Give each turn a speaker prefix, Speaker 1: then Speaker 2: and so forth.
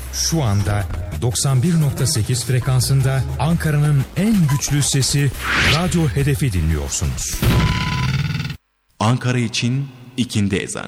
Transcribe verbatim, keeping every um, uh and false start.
Speaker 1: Şu anda doksan bir nokta sekiz frekansında Ankara'nın en güçlü sesi Radyo Hedef'i dinliyorsunuz.
Speaker 2: Ankara için ikindi ezanı.